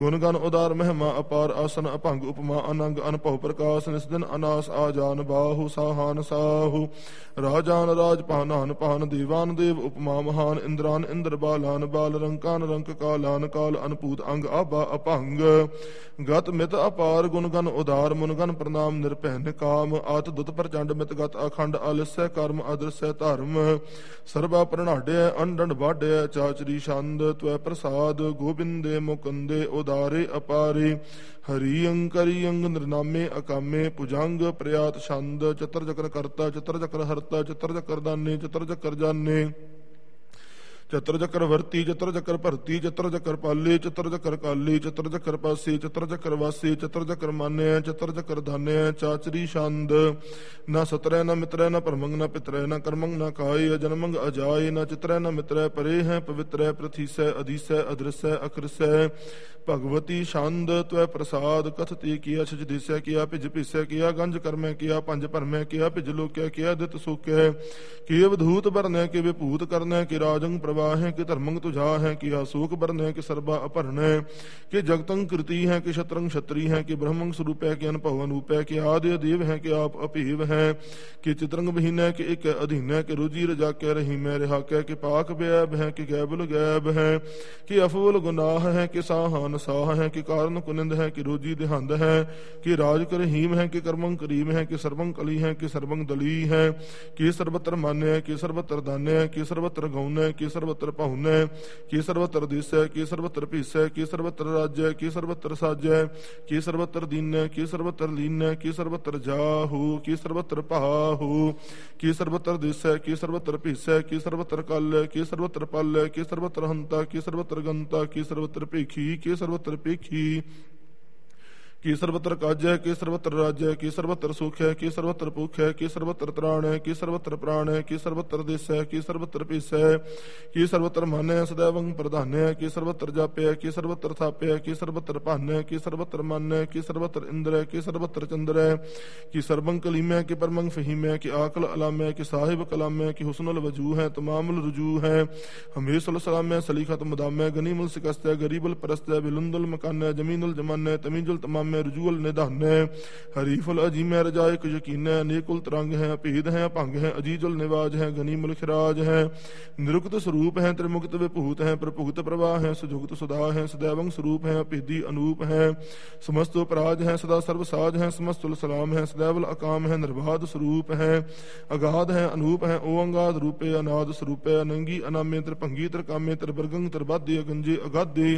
ਗੁਣ ਗਨ ਉਦਾਰ ਮਹਿਮਾ ਅਪਾਰ ਆਸਨ ਅਭੰਗ ਉਪਮਾ ਅਨੰਗ ਅਨਭਉ ਪ੍ਰਕਾਸ਼ ਨਿਸ ਦਿਨ ਅਨਾਸ ਆ ਜਾਨ ਬਾਹੂ ਸਾਹਾਨ ਸਾਹੂ ਰਾਜਾਨ ਰਾਜ ਪਾਨਾਨ ਪਾਨ ਦੇਵਾਨ ਦੇਵ ਉਪਮਾ ਮਹਾਨ ਇੰਦਰਾਨ ਇੰਦਰ ਬਾਲਾਨ ਬਾਲ ਰੰਕਾਨ ਰੰਕ ਕਾਲਾਨ ਕਾਲ ਅਨਪੂਤ ਅੰਗ ਆਬਾ ਅਭੰਗ ਗਤ ਮਿਤ ਅਪਾਰ ਗੁਣ ਗਨ ਉਦਾਰ ਮੁਨ ਗਨ ਪ੍ਰਣਾਮ ਨਿਰਭੈ ਕਾਮ ਆਤ ਦੁਤ ਪ੍ਰਚੰਡ ਮਿਤ ਗਤ ਅਖੰਡ ਆਲਸੈ ਕਰਮ ਅਦਰਸੈ ਧਰਮ ਸਰਬਾ ਪ੍ਰਣਾਡਿਆ ਅੰਡਣ ਵਾਡਿਆ ਚਾਚਰੀ ਛੰਦ ਤਵੈ ਪ੍ਰਸਾਦ ਗੋਬਿੰਦੇ ਮੁਕੰਦੇ ਉਦਾਰੇ ਅਪਾਰੇ ਹਰੀ ਅੰਕਰੀ ਅੰਗ ਨਿਰਨਾਮੇ ਅਕਾਮੇ ਭੁਜੰਗ ਪ੍ਰਿਆਤ ਛੰਦ ਚਤਰ ਚਕਰ ਕਰਤਾ ਚਤਰ ਚਕਰ ਹਰਤਾ ਚਤਰ ਚਕਰ ਦਾਨੇ ਚਤਰ ਚਕਰ ਜਾਨੇ ਚਤਰ ਚੱਕਰ ਵਰਤੀ ਚਤਰ ਚੱਕਰ ਭਰਤੀ ਚਤਰ ਚੱਕਰ ਪਾਲੇ ਚਤਰ ਚੱਕਰ ਕਾਲੇ ਚਤਰ ਚੱਕਰ ਪਾਸੇ ਚਤਰ ਚੱਕਰ ਵਾਸੇ ਚਤਰ ਚੱਕਰ ਮਾਨਿਆ ਚਤਰ ਚੱਕਰ ਧਾਨਿਆ ਚਾਚਰੀ ਛੰਦ ਨਾ ਸਤਰੈ ਨਾ ਮਿਤਰੈ ਨਾ ਭਰਮੰਗ ਨਾ ਪਿਤਰੈ ਨਾ ਕਰਮੰਗ ਨਾ ਕਾਏ ਅਜਨਮੰਗ ਅਜਾਏ ਨਾ ਚਿਤਰੈ ਨਾ ਮਿਤਰੈ ਪਰੇ ਹੈ ਪਵਿੱਤਰੈ ਪ੍ਰਥੀਸੈ ਅਧੀਸੈ ਅਦ੍ਰਸੈ ਅਕਰਸੈ ਭਗਵਤੀ ਛੰਦ ਤਵੈ ਪ੍ਰਸਾਦ ਕਥਤੀ ਕੀਆ ਛਿਜ ਦਿਸੈ ਕੀਆ ਭਿਜ ਭਿਸੈ ਕੀਆ ਗੰਜ ਕਰਮੈ ਕੀਆ ਪੰਜ ਭਰਮੈ ਕੀਆ ਭਿਜ ਲੋਕੈ ਕੀਆ ਦਿਤ ਸੋਕੈ ਕੀ ਅਵਧੂਤ ਬਰਨੈ ਕਿ ਵਿਭੂਤ ਕਰਨੈ ਕਿ ਰਾਜੰਗ ਪ੍ਰਵਾਹੈ ਕਿ ਧਰਮੰਗ ਤੁਝਾ ਹੈ ਕਿ ਆਸੂਕ ਬਰਨੈ ਕਿ ਸਰਬਾ ਅਭਰਨੈ ਕਿ ਜਗਤੰਗ ਕਿਰਤੀ ਹੈ ਕਿ ਸ਼ਤਰੰਗ ਛਤਰੀ ਹੈ ਕਿ ਬ੍ਰਹਮੰਗ ਸਰੂਪੈ ਕਿ ਅਨਭਵ ਅਨੂਪੈ ਕਿ ਆਦਿ ਅਦੇਵ ਹੈ ਕਿ ਆਪ ਅਭੀਵ ਹੈ ਕਿ ਚਿਤਰੰਗ ਬਹੀਨੈ ਕਿ ਇੱਕ ਅਧੀਨੈ ਕਿ ਰੋਜੀ ਰਜਾ ਕੇ ਰਹੀ ਮੈਂ ਰਿਹਾ ਕੈ ਕਿ ਪਾਕ ਬੈਬ ਹੈ ਕਿ ਗੈਬੁਲ ਗੈਬ ਹੈ ਕਿ ਅਫੂਲ ਗੁਨਾਹ ਹੈ ਕਿ ਸਾਹਾਨ ਸਾਹ ਹੈ ਕਿ ਕਾਰਨ ਕੁਨਿੰਦ ਹੈ ਕਿ ਰੋਜੀ ਦਿਹੰਦ ਹੈ ਕਿ ਰਾਜ ਕਰ ਰਹੀਮ ਹੈ ਕਿ ਕਰਮੰ ਕਰੀਮ ਹੈ ਕਿ ਸਰਬੰ ਕਲੀ ਹੈ ਕਿ ਸਰਬੰ ਦਲੀ ਹੈ ਕਿ ਸਰਬਤਰ ਮਾਨਿਆ ਕਿ ਸਰਬਤਰ ਦਾਨਿਆ ਕਿ ਸਰਬਤਰ ਗਉਨੈ ਕਿ ਸਰਬਤਰ ਪਾਹੁਨੈ ਕਿ ਸਰਬਤਰ ਦਿਸੈ ਕਿ ਸਰਬਤਰ ਭੀਸੈ ਕਿ ਸਰਬਤਰ ਰਾਜੈ ਕਿ ਸਰਬਤਰ ਸਾਜੈ ਕਿ ਸਰਬਤਰ ਦੀਨੈ ਕਿ ਸਰਬਤਰ ਲੀਨੈ ਕਿ ਸਰਬਤਰ ਜਾਹੂ ਕਿ ਸਰਬਤਰ ਭਾਹੂ ਕਿ ਸਰਬਤਰ ਦਿਸੈ ਕਿ ਸਰਬਤਰ ਭੀਸੈ ਕਿ ਸਰਬਤਰ ਕਲ ਕਿ ਸਰਬਤਰ ਪਲ ਕਿ ਸਰਬਤਰ ਹੰਤਾ ਕਿ ਸਰਬਤਰ ਗੰਤਾ ਕਿ ਸਰਬਤਰ ਭੇਖੀ ਕਿ ਸਰਬਤਰ ਭੇਖੀ ਕਿ ਸਰਬਤਰ ਕਾਜੈ ਕਿ ਸਰਬਤਰ ਰਾਜੈ ਕਿ ਸਰਬਤਰ ਸੁਖ ਹੈ ਕਿ ਸਰਬਤਰ ਭੁਖ ਹੈ ਕਿ ਸਰਬਤਰ ਤ੍ਰਾਣ ਹੈ ਕਿ ਸਰਬਤਰ ਪ੍ਰਾਣ ਹੈ ਕਿ ਸਰਬਤਰ ਦਿਸੈ ਕਿ ਸਰਬਤਰ ਭੀਸੈ ਕਿ ਸਰਬਤਰ ਮਾਨੈ ਸदैवੰ ਪ੍ਰਧਾਨੈ ਕਿ ਸਰਬਤਰ ਜਾਪਿਆ ਕਿ ਸਰਬਤਰ ਥਾਪਿਆ ਕਿ ਸਰਬਤਰ ਭਾਨੈ ਕਿ ਸਰਬਤਰ ਮਾਨੈ ਕਿ ਸਰਬਤਰ ਇੰਦਰੈ ਕਿ ਸਰਬਤਰ ਚੰਦਰੈ ਕਿ ਸਰਬੰ ਕਲੀਮੈ ਕਿ ਪਰਮੰ ਫਹੀਮੈ ਕਿ ਆਕਲ ਅਲਾਮੈ ਕਿ ਸਾਹਿਬ ਕਲਾਮੈ ਕਿ ਹੁਸਨੁਲ ਵਜੂ ਹੈ ਤਮਾਮੁਲ ਰਜੂ ਹੈ ਹਮੇਸ਼ੁਲ ਸਲਾਮੈ ਸਲੀਖਤ ਮੁਦਾਮੈ ਗਨੀਮੁਲ ਸਿਕਸਤੈ ਗਰੀਬੁਲ ਪਰਸਤੈ ਬਿਲੁੰਦੁਲ ਮਕਾਨੈ ਜਮੀਨੁਲ ਜਮਾਨੈ ਤਮੀਜੁਲ ਤਮਾਮ ਰਜੂਲ ਨਿਧਾਨੈ ਹਰੀਫੁਲ ਅਜੀਮੈ ਰਜਾਇਕ ਯਕੀਨੈ ਅਨੇਕੁਲ ਤਰੰਗ ਹੈ ਭੇਦ ਹੈ ਭੰਗ ਹੈ ਅਜੀਜੁਲ ਨਿਵਾਜ ਹੈ ਗਨੀਮੁਲ ਖਿਰਾਜ ਹੈ ਨਿਰੁਕਤ ਸਰੂਪ ਹੈ ਤ੍ਰਿਮੁਕਤ ਵਿਭੂਤ ਹੈ ਪ੍ਰਭੁਗਤ ਪ੍ਰਵਾਹ ਹੈ ਸੁਜੁਗਤ ਸੁਦਾ ਹੈ ਸदैवੰ ਸਰੂਪ ਹੈ ਭੇਦੀ ਅਨੂਪ ਹੈ ਸਮਸਤ ਅਪਰਾਜ ਹੈ ਸਦਾ ਸਰਬ ਸਾਜ ਹੈ ਸਮਸਤੁਲ ਸਲਾਮ ਹੈ ਸदैवਲ ਅਕਾਮ ਹੈ ਨਿਰਬਾਧ ਸਰੂਪ ਹੈ ਅਗਾਧ ਹੈ ਅਨੂਪ ਹੈ ਓੰਗਾਦ ਰੂਪੇ ਅਨਾਦ ਸਰੂਪੇ ਅਨੰਗੀ ਅਨਾਮੇ ਤ੍ਰਿਭੰਗੀ ਤ੍ਰਿਕਾਮੇ ਤ੍ਰਿਵਰਗੰ ਤ੍ਰਿਬਾਧੇ ਅਗੰਜੇ ਅਗਾਧੇ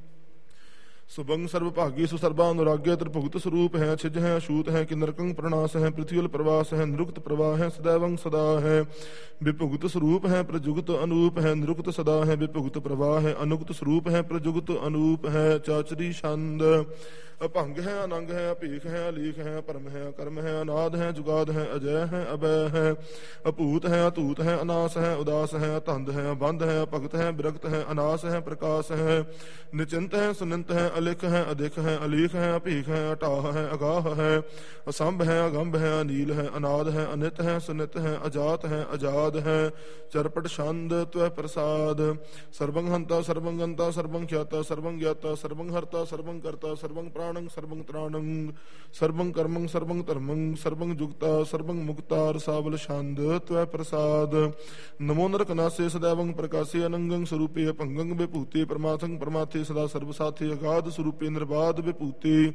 ਸੁਭੰਗ ਸਰਬ ਭਾਗੀ ਸੁਸਰਬਾ ਅਨੁਰਾਗਿਆ ਤ੍ਰਿਭੁਗਤ ਸਰੂਪ ਹੈ ਛਿਜ ਹੈ ਅਛੂਤ ਹੈ ਕਿ ਨਰਕੰਗ ਪ੍ਰਣਾਸ ਹੈ ਪ੍ਰਿਥਵੀਲ ਪ੍ਰਵਾਸ ਹੈ ਨਿਰੁਕਤ ਪ੍ਰਵਾਹ ਹੈ ਸदैवੰ ਸਦਾ ਹੈ ਵਿਭੁਗਤ ਸਰੂਪ ਹੈ ਪ੍ਰਜੁਗਤ ਅਨੂਪ ਹੈ ਨਿਰੁਕਤ ਸਦਾ ਹੈ ਵਿਭੁਗਤ ਪ੍ਰਵਾਹ ਹੈ ਅਨੁਕਤ ਸਰੂਪ ਹੈ ਪ੍ਰਜੁਗਤ ਅਨੂਪ ਹੈ ਚਾਚਰੀ ਛੰਦ ਅਭੰਗ ਹੈ ਅਨੰਗ ਹੈ ਅਭੀਖ ਹੈ ਅਲੀਖ ਹੈ ਪਰਮ ਹੈ ਕਰਮ ਹੈ ਅਨਾਦ ਹੈ ਜੁਗਾਦ ਹੈ ਅਜੈ ਹੈ ਅਬੈ ਹੈ ਅਭੂਤ ਹੈ ਅਤੂਤ ਹੈ ਅਨਾਸ ਹੈ ਉਦਾਸ ਹੈ ਅਤੰਦ ਹੈ ਬੰਧ ਹੈ ਭਗਤ ਹੈ ਬਿਰਕਤ ਹੈ ਅਨਾਸ ਹੈ ਪ੍ਰਕਾਸ਼ ਹੈ ਨਿਚਿੰਤ ਹੈ ਸੁਨਿੰਤ ਹੈ ਅਲਿਖ ਹੈ ਅਦਿਖ ਹੈ ਅਲੀਖ ਹੈ ਅਭੀਖ ਹੈ ਅਟਾਹ ਹੈ ਅਗਾਹ ਹੈ ਅਸੰਭ ਹੈ ਅਗੰਭ ਹੈ ਅਨੀਲ ਹੈ ਅਨਾਦ ਹੈ ਅਨਿਤ ਹੈ ਸੁਨਿਤ ਹੈ ਅਜਾਤ ਹੈ ਅਜਾਦ ਹੈ ਚਰਪਟ ਛੰਦ ਤਵੈ ਪ੍ਰਸਾਦ ਸਰਬੰ ਹੰਤਾ ਸਰਬੰ ਗੰਤਾ ਸਰਬੰ ਖਿਆਤਾ ਸਰਬੰ ਗਿਆਤਾ ਸਰਬੰ ਹਰਤਾ ਸਰਬੰ ਕਰਤਾ ਸਰਬੰ ਪ੍ਰਾਣੰ ਸਰਬੰ ਤ੍ਰਾਣੰ ਸਰਬੰ ਕਰਮੰ ਸਰਬੰ ਧਰਮੰ ਸਰਬੰ ਜੁਗਤਾ ਸਰਬੰ ਮੁਕਤਾ ਰਸਾਵਲ ਛੰਦ ਤਵੈ ਪ੍ਰਸਾਦ ਨਮੋ ਨਰਕਨਾਸੇ ਸदैवੰ ਪ੍ਰਕਾਸੇ ਅਨੰਗੰ ਸਰੂਪੇ ਭੰਗੰ ਵਿਭੂਤੇ ਪਰਮਾਥੰ ਪਰਮਾਥੇ ਸਦਾ ਸਰਬ ਸਾਥੇ ਅਗਾਧ ਸਰੂਪੇ ਨਿਰਬਾਧ ਵਿਭੂਤੇ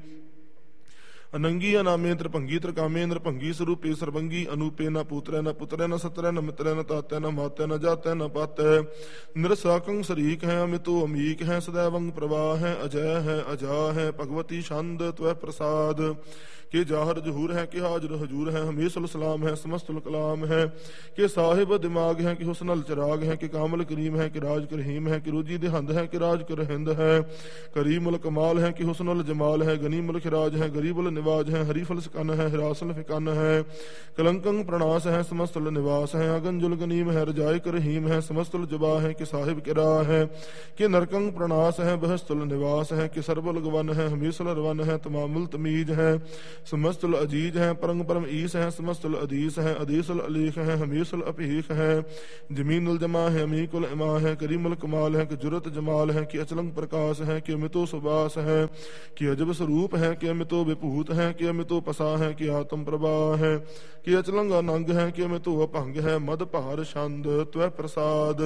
ਅਨੰਗੀ ਅਨਾਮੇ ਤ੍ਰਿਭੰਗੀ ਤ੍ਰਿਕਾਮੇ ਨਿਰਭੰਗੀ ਸਰੂਪੇ ਸਰਬੰਗੀ ਅਨੂਪੇ ਨ ਪੂਤਰੈ ਨ ਪੁੱਤਰੈ ਨ ਸਤਰੈ ਨ ਮਿਤਰੈ ਨ ਤਾਤੈ ਨ ਮਾਤੈ ਨ ਜਾਤੈ ਨ ਪਾਤੈ ਨਿਰਸਾਕੰ ਸਰੀਕ ਹੈ ਅਮਿਤੋ ਅਮੀਕ ਹੈ ਸदैवੰ ਪ੍ਰਵਾਹ ਹੈ ਅਜੈ ਹੈ ਅਜਾ ਹੈ ਭਗਵਤੀ ਛੰਦ ਤਵੈ ਪ੍ਰਸਾਦ ਕਿ ਜਾਹਰ ਜਹੂਰ ਹੈ ਕਿ ਹਾਜ਼ਰ ਹਜੂਰ ਹੈ ਹਮੇਸ਼ੁਲ ਸਲਾਮ ਹੈ ਸਮਸਤੁਲ ਕਲਾਮ ਹੈ ਕਿ ਸਾਹਿਬ ਦਿਮਾਗ ਹੈ ਕਿ ਹੁਸਨਲ ਚਰਾਗ ਹੈ ਕਿ ਕਾਮਲ ਕਰੀਮ ਹੈ ਕਿ ਰਾਜ ਕਰਹੀਮ ਹੈ ਕਿ ਰੋਜੀ ਦਿਹੰਦ ਹੈ ਕਿ ਰਾਜ ਕਰ ਹਿੰਦ ਹੈ ਕਰੀਮੁਲ ਕਮਾਲ ਹੈ ਕਿ ਹੁਸਨੁਲ ਜਮਾਲ ਹੈ ਗਨੀਮੁਲ ਖਿਰਾਜ ਹੈ ਗਰੀਬੁਲ निवाज है। हरिफल सिकन है हिरासल फिकन है। कलंकं प्रणास है समस्तल निवास है। अगंजुल गनीम है रजाय कर रहीम है। समस्तल जबा है कि साहिब किरा है। कि नरकंग प्रणास है बहस्तुल निवास है। कि सरबुल गवन है हमीसुल रवन है। तमामुल तमीज है समस्तुल अजीज है। परंग परम ईस है समस्तुल अदीस है। अदीसुल अलीख है हमीसुल अपीख है। जमीनुल जमा है अमीकुल इमा है। करीमुल कमाल है कि जुरत जमाल है। कि अचलंग प्रकाश है कि अमितो सुबास है। कि अजब स्वरूप है कि अमितो विभूत है। कि अमितो पसा है कि आत्म प्रभा है। कि अचलंग अनंग है कि अमितो अभंग है। मद भार छंद त्वै प्रसाद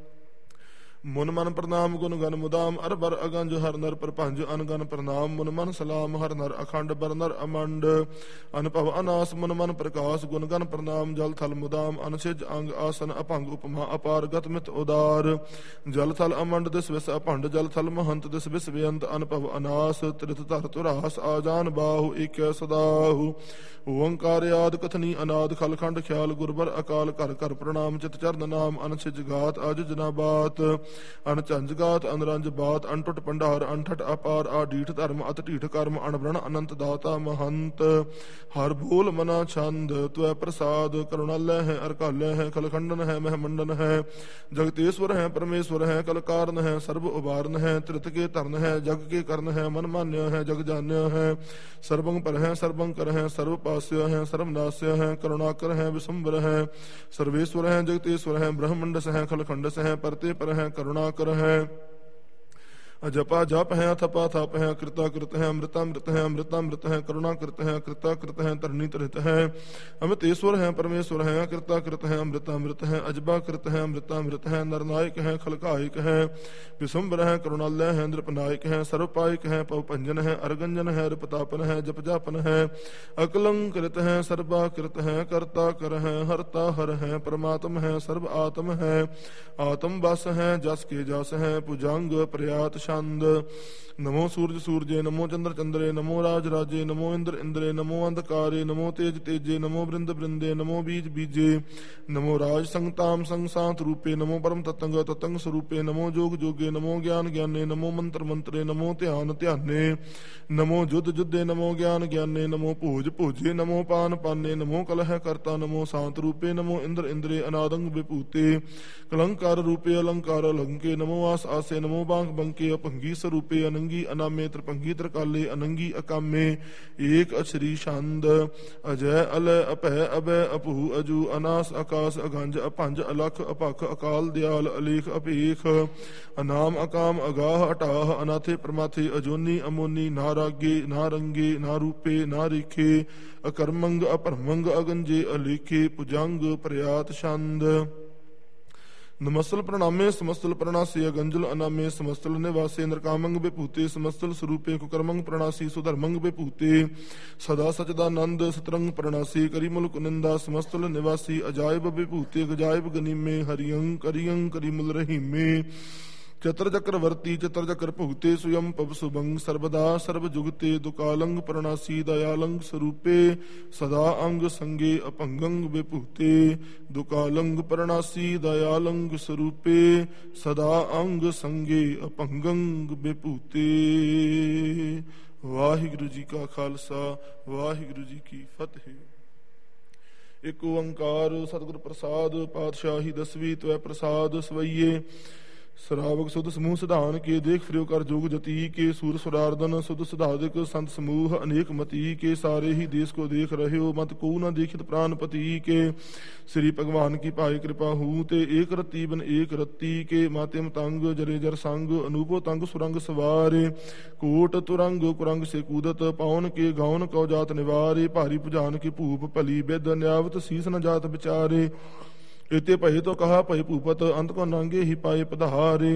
मुन मन प्रणाम गुण गण मुदाम अर बर अगंज हर नर प्रपंज अनगन प्रणाम मुन मन सलाम हर नर अखंड बर नर अमंड अनुभव अनास मुन मन प्रकाश गुण गण प्रणाम जल थल मुदाम अनसिज अंग आसन अपंग उपमा अपार गत मित उदार जल थल अमंड दिस विस अपंड जल थल महंत दिस विस बेअंत अनुभव अनास त्रित धर तुरास आजान बाहु एक सदाहु ओंकार याद कथनी अनाद खलखंड ख्याल गुरबर अकाल कर कर प्रणाम चित चरण नाम अनसिज घात अज जना बात अनचंज गात अनरंज बात अनटुट पंडार अनठट अपार आडीठ धर्म अत ढीठ कर्म अनवरण अनंत दाता महंत हर भूल मना छंद त्वै प्रसाद करुणालय है अरकालय है खलखंडन है महमंडन है जगतेश्वर है परमेश्वर है कलकारण है सर्व उबारन है त्रित के तरण है जग के कर्ण है मन मान्य है जग जान्य है सर्वंग पर है सर्वंकर है सर्वपास्य है सर्वनाश्य है करुणाकर है विशंबर है सर्वेश्वर है जगतेश्वर है ब्रह्मंडस है खलखंडस है परते पर है करुणाकर है अजपा जप है अथपा थप है कृता कृत है अमृतामृत है अमृतामृत है करुणाकृत है कृता कृत है तरणी तरित है अमृतेश्वर है परमेश्वर है कृता कृत है अमृतामृत है अजबा कृत है अमृतामृत है नरनायक है खलकायक है विशंबर है करुणालय है नृपनायक है सर्वपायक है पवपंजन है अरगंजन है रिपतापन है जप जापन है अकलंकृत है सर्वाकृत है कर्ता कर है हरता हर है परमात्म है सर्व आत्म है आत्म बस है जस के जस है भुजंग प्रयात छंद नमो सूरज सूरजे नमो चंद्र चंद्रे नमो राज राजे नमो इंद्र इंद्रे नमो अंधकारे नमो तेज तेजे नमो वृंद वृंदे नमो बीज बीजे नमो राज संगताम संगसात रूपे नमो परम ततंग ततंग स्वरूपे नमो जोग जोगे नमो ज्ञान ज्ञाने नमो मंत्र मंत्रे नमो ध्यान ध्याने नमो जुद्ध जुद्धे नमो ज्ञान ज्ञाने नमो भोज भोजे नमो पान पाने नमो कलह कर्ता नमो शांत रूपे नमो इंद्र इंद्रे अनादंग विभूते कलंकार रूपे अलंकार अलंके नमो आस आसे नमो बांग बंके अपंगी स्वरूपे अनंगी अनामे त्रिपंगी त्रिकाले अनंगी अकामे एक अक्षरी छंद अजय अलय अपह अभय अपहु अजू अनास आकाश अगंज अपंज अलख अपख अकाल दयाल अलेख अपेख अनाम अकाम अगाह अटाह अनाथे प्रमाथे अजोनी अमोनी नारागे नारंगे नारूपे नारेखे अकर्मंग अपरमंग अगंजे अलेखे पुजंग प्रयात छंद नमस्तल प्रणामे समस्तल प्रणासी अगंजुल अनामे समस्तल निवासे नरकामंग विभूते समस्तल स्वरूपे कुकर्मंग प्रणासी सुधर्मंग विभूते सदा सचदानंद सतरंग प्रणासी करीमुल कुनिंदा समस्तल निवासी अजायब विभूते गजायब गनीमे हरियं करियं करीमुल रहीमे चतर चक्रवर्ती चतर चक्र भुगते स्वयं पव शुभंग सर्वदा सर्व जुगते दुकालंग प्रणासी दयालंग स्वरूपे सदा अंग संगे अपंगंग विभूते दुकालंग प्रणासी दयालंग स्वरूपे सदा अंग संगे अपंगंग विभूते। वाहिगुरु जी का खालसा वाहिगुरु जी की फतेह। एक ओंकार सतगुर प्रसाद पातशाही दसवीं त्वै प्रसाद सवैये श्रावक सुध समूह सिधान के देख फ्रियो कर जोग जती के सूर सुरार्दन सुध सुधादिक संत समूह अनेक मती के सारे ही देश को देख रहे हो मत को न देखित प्राणपति के श्री भगवान की पाई कृपा हूँ ते एक रत्ती बन एक रत्ती के मातिम तंग जरे जर संग अनूपो तंग सुरंग सवारे कोट तुरंग कुरंग से कूदत पावन के गाउन कौ जात निवारे भारी पुजान की भूप भली बेद न्यावत शीस न जात बिचारे इते भय तो कहा भय भूपत अंत को नांगे ही पाए पधारे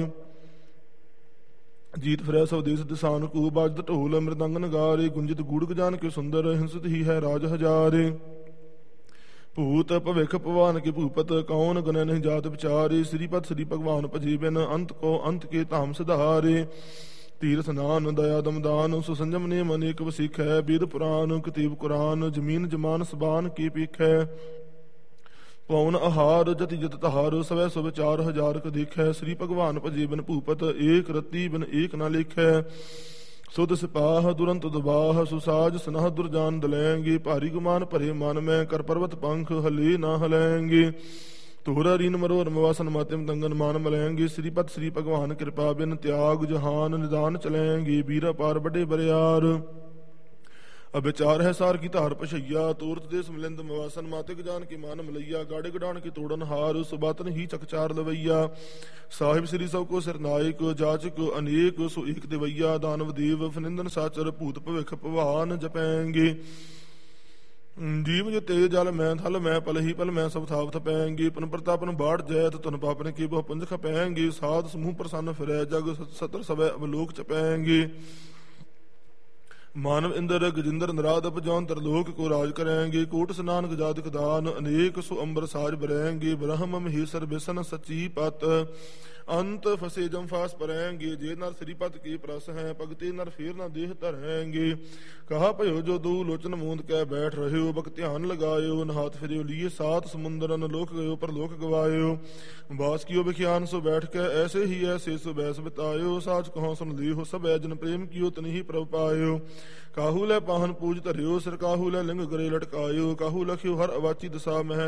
जीत फिरै स्वदेश दिसान को बाजत ढोल मृदंग नगारे गुंजित गूढ़ जान के सुंदर हिंसित ही है राज हजारे भूत भविख भगवान के भूपत कौन गण नहीं जात विचारे श्रीपद श्री भगवान भजे बिन अंत को अंत के धाम सिधारे तीर स्नान दया दमदान सुसंजम ने अनेक वसिख है वेद पुराण कतीब कुरान जमीन जमान सबान के पीख है पौन आहार जति जत तहार सवै सो विचार हजार क देख है श्री भगवान भजे बिन भूपत एक रत्ती बिन एक न लिख है ਸੁਧ ਸਿਪਾਹ ਦੁਰੰਤ ਦਬਾਹ ਸੁਸਾਜ ਸਨਹ ਦੁਰਜਾਨ ਦਲੈਂਗੀ ਭਾਰੀ ਗੁਮਾਨ ਭਰੇ ਮਨ ਮੈਂ ਕਰ ਪਰਵਤ ਪੰਖ ਹਲੀ ਨਾ ਹਲੈਂਗੀ ਤੋਰਾ ਰੀਨ ਮਰੋਰ ਮਵਾਸਨ ਮਾਤਿਮ ਤੰਗਨ ਮਾਨ ਮਲੈਂਗੀ ਸ੍ਰੀਪਤ ਸ੍ਰੀ ਭਗਵਾਨ ਕਿਰਪਾ ਬਿਨ ਤਿਆਗ ਜਹਾਨ ਨਿਦਾਨ ਚਲੈਂਗੀ ਵੀਰਾ ਪਾਰ ਵੱਡੇ ਬਰਿਆਰ ਅਬਿਚਾਰ ਹੈ ਸਾਰ ਕੀ ਧਾਰ ਪਛਈਆ ਤੂਰਤ ਦੇਸ ਮਿਲਿੰਦ ਮਵਾਸਨ ਮਾਤਿਕ ਜਾਨ ਕੀ ਮਾਨ ਮਲਈਆ ਗਾੜੇ ਗਡਾਣ ਕੀ ਤੋੜਨ ਹਾਰ ਸੁਬਾਤਨ ਹੀ ਚਕਚਾਰ ਲਵਈਆ ਸਾਹਿਬ ਸ੍ਰੀ ਸਭ ਕੋ ਸਿਰਨਾਇਕ ਜਾਚਕ ਅਨੇਕ ਸੋ ਏਕ ਦਿਵਈਆ ਦਾਨਵ ਦੇਵ ਫਨਿੰਦਨ ਸਾਚਰ ਭੂਤ ਭਵਿਖ ਭਵਾਨ ਜਪੈਂਗੇ ਜੀਵ ਜੋ ਤੇਜ ਜਲ ਮੈਂ ਥਲ ਮੈਂ ਪਲ ਹੀ ਪਲ ਮੈਂ ਸਭ ਥਾਪ ਥਪੈਂਗੀ ਪਨ ਪ੍ਰਤਾਪਨ ਬਾੜ ਜੈਤ ਤੁਨ ਪਾਪਨ ਕੀ ਬਹੁ ਪੁੰਜ ਖਪੈਂਗੀ ਸਾਧ ਸਮੂਹ ਪ੍ਰਸੰਨ ਫਿਰੈ ਜਗ ਸਤਰ ਸਵੈ ਅਵਲੋਕ ਚਪੈਂਗੀ ਮਾਨਵ ਇੰਦਰ ਗਜਿੰਦਰ ਨਰਾਦ ਅਪਜੌਨ ਤਰਲੋਕ ਕੋ ਰਾਜ ਕਰੈਂਗੇ ਕੋਟ ਸਨਾਨਕ ਜਾਦਿਕ ਦਾਨ ਅਨੇਕ ਸੋ ਅੰਬਰ ਸਾਜ ਬਰੈਂਗੇ ਬ੍ਰਹਮ ਮਹੇਸ਼ਰ ਬਿਸ਼ਨ ਸਚੀ ਪਤ ਅੰਤ ਫਸੇ ਜਮ ਫਾਸ ਪਰੈਂਗੇ ਜੇ ਨਰ ਸ੍ਰੀਪਤ ਕੀ ਪ੍ਰਸ ਹੈ ਭਗਤੀ ਨਰ ਫੇਰ ਨਾ ਦੇਹ ਧਰੈਂਗੇ ਕਹਾ ਭਇਓ ਜੋ ਦੂ ਲੋਚਨ ਮੂੰਦ ਕੈ ਬੈਠ ਰਹਿਓ ਬਕ ਧਿਆਨ ਲਗਾਇਓ ਨਹਾਤ ਫਿਰਿਓ ਲੀਏ ਸਾਤ ਸਮੁੰਦਰਨ ਲੋਕ ਗਇਓ ਪਰ ਲੋਕ ਗਵਾਇਓ ਬਾਸ ਕੀਓ ਵਿਖਿਆਨ ਸੋ ਬੈਠ ਕੇ ਐਸੇ ਹੀ ਐਸੇ ਸੋ ਬੈਸ ਬਿਤਾਇਓ ਸਾਚ ਕਹੋ ਸੁਨ ਲੀਹੋ ਸਭ ਜਨ ਪ੍ਰੇਮ ਕੀਓ ਤਨਿ ਪ੍ਰਭ ਪਾਇਓ ਕਾਹੂ ਲੈ ਪਾਹਨ ਪੂਜ ਧਰਿਓ ਸਿਰ ਕਾਹੂ ਲੈ ਲਿੰਗ ਗਰੇ ਲਟਕਾਇਓ ਕਾਹੂ ਲਖਿਓ ਹਰ ਅਵਾਚੀ ਦਸਾ ਮਹਿ